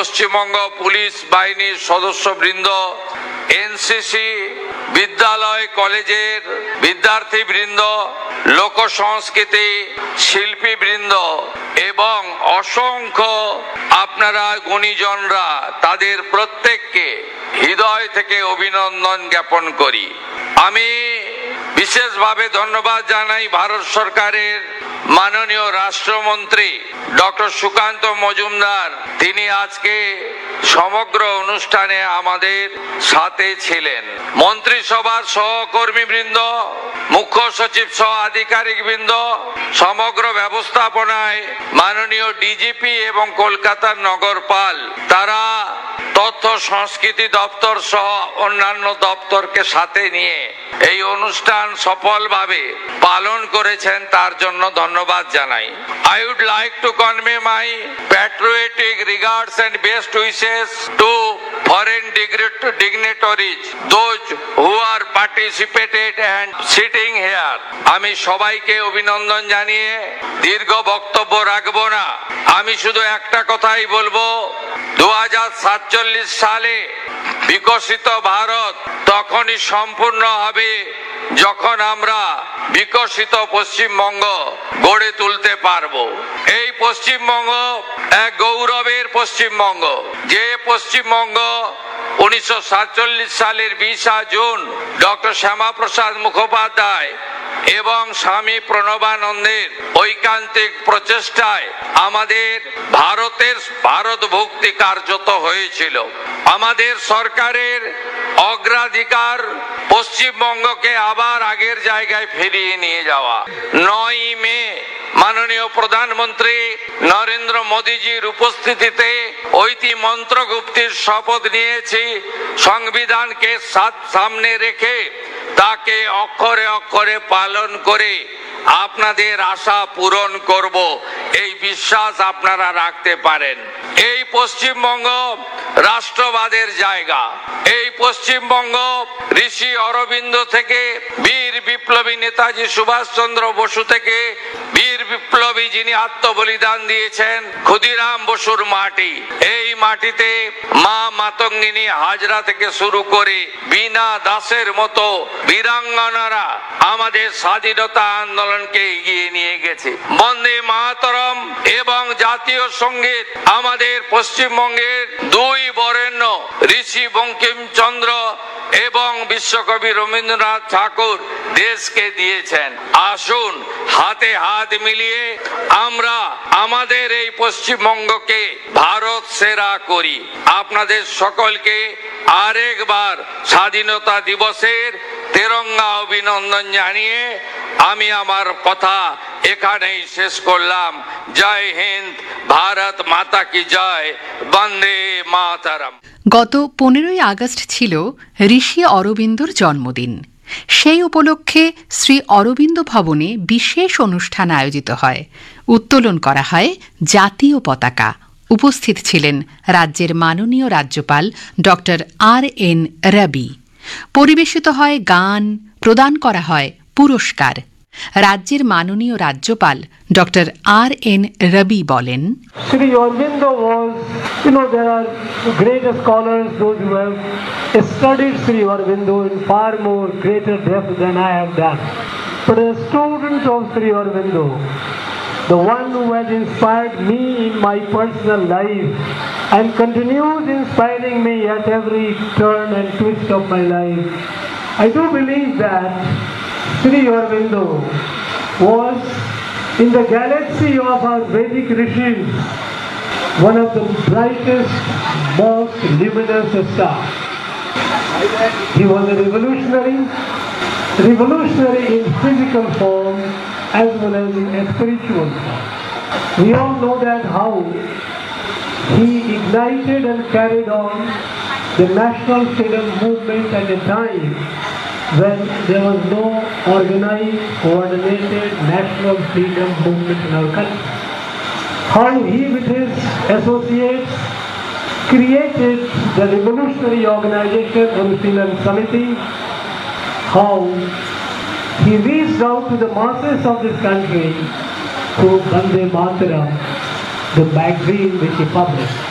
Paschimbanga police বাহিনীর সদস্যবৃন্দ, NCC, বিদ্যালয় কলেজের বিদ্যার্থীবৃন্দ, লোক সংস্কৃতি শিল্পীবৃন্দ এবং অসংখ্য আপনারা গুণীজনরা, তাদের প্রত্যেককে হৃদয় থেকে অভিনন্দন জ্ঞাপন করি। আমি বিশেষভাবে ধন্যবাদ জানাই ভারত সরকারের মাননীয় রাষ্ট্রমন্ত্রী ডক্টর সুকান্ত মজুমদার। তিনি আজকে সমগ্র অনুষ্ঠানে আমাদের সাথে ছিলেন। মন্ত্রিসভার সহকর্মীবৃন্দ, মুখ্য সচিব সহ আধিকারিকবৃন্দ, সমগ্র ব্যবস্থাপনায় মাননীয় ডিজিপি এবং কলকাতার নগরপাল, তারা তথ্য সংস্কৃতি দপ্তর সহ অন্যান্য দপ্তরকে সাথে নিয়ে এই অনুষ্ঠান সফলভাবে পালন করেছেন, তার জন্য ধন্যবাদ জানাই। I would like to convey my patriotic regards and best wishes to foreign dignitaries, those who are participated and sitting here. আমি সবাইকে অভিনন্দন জানিয়ে দীর্ঘ বক্তব্য রাখবো না। আমি শুধু একটা কথাই বলবো, 2047 সালে বিকশিত ভারত তখনই সম্পূর্ণ হবে যখন আমরা বিকশিত পশ্চিমবঙ্গ গড়ে তুলতে পারবো। এই পশ্চিমবঙ্গ এক গৌরবের পশ্চিমবঙ্গ, যে পশ্চিমবঙ্গ 1947 সালের 20 জুন ডক্টর শ্যামাপ্রসাদ মুখোপাধ্যায় এবং স্বামী প্রণবানন্দের ঐকান্তিক প্রচেষ্টায় আমাদের ভারত ভক্তি কার্যত হয়েছিল। আমাদের সরকারের অগ্রাধিকার পশ্চিমবঙ্গকে আবার আগের জায়গায় ফিরিয়ে নিয়ে যাওয়া। 9 মে মাননীয় প্রধানমন্ত্রী নরেন্দ্র মোদীজির উপস্থিতিতে ঐতি মন্ত্রগুপ্তির শপথ নিয়েছি। সংবিধানকে সামনে রেখে তাকে অক্ষরে অক্ষরে পালন করে আপনাদের আশা পূরণ করব, এই বিশ্বাস আপনারা রাখতে পারেন। এই পশ্চিমবঙ্গ রাষ্ট্রবাদের জায়গা। এই পশ্চিমবঙ্গ ঋষি অরবিন্দ থেকে বীর বিপ্লবী নেতাজি সুভাষচন্দ্র বসু থেকে বীর বিপ্লবী যিনি আত্মবলিদান দিয়েছেন ক্ষুদিরাম বসুর মাটি। এই মাটিতে মা মাতঙ্গিনী হাজরা থেকে শুরু করে বীণা দাসের মতো বীরাঙ্গনারা আমাদের স্বাধীনতা আন্দোলনকে এগিয়ে নিয়ে গেছে। বন্দে মাতরম এবং জাতীয় সঙ্গীত আমাদের পশ্চিমবঙ্গের 2 বরেণ্য ঋষি বঙ্কিমচন্দ্র এবং বিশ্বকবি রবীন্দ্রনাথ ঠাকুর দেশকে দিয়েছেন। আসুন হাতে হাত মিলিয়ে আমরা আমাদের এই পশ্চিমবঙ্গকে ভারত সেরা করি। আপনাদের সকলকে আরেকবার স্বাধীনতা দিবসের তেরঙ্গা অভিনন্দন জানিয়ে আমি আমার কথা এখানেই শেষ করলাম। জয় হিন্দ, ভারত মাতা কি জয়, বন্দে মাতরম। গত 15ই আগস্ট ছিল ঋষি অরবিন্দর জন্মদিন। সেই উপলক্ষে শ্রী অরবিন্দ ভবনে বিশেষ অনুষ্ঠান আয়োজিত হয়। উত্তোলন করা হয় জাতীয় পতাকা। উপস্থিত ছিলেন রাজ্যের মাননীয় রাজ্যপাল ডক্টর RN রবি। পরিবেশিত হয় গান, প্রদান করা হয় পুরস্কার। রাজ্যের মাননীয় রাজ্যপাল ডক্টর RN রবি বলেন, Sri Aurobindo was, there are great scholars, those who have studied Sri Aurobindo in far more greater depth than I have done. But as a student of Sri Aurobindo, the one who has inspired me in my personal life and continues inspiring me at every turn and twist of my life, I do believe that Sri Aurobindo was in the galaxy of our Vedic rishis one of the brightest, most luminous stars. He was a revolutionary in physical form as well as in spiritual form. We all know that how he ignited and carried on the national freedom movement at a time when there was no organized, coordinated national freedom movement in our country. How he with his associates created the revolutionary organization Anushilhan Samiti, how he reached out to the masses of this country through Bande Mataram, the magazine which he published.